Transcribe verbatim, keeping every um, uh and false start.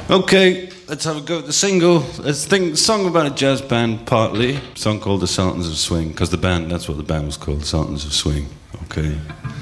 Okay, let's have a go at the single. Let's think song about a jazz band, partly. A song called The Sultans of Swing, because the band, that's what the band was called, The Sultans of Swing. Okay.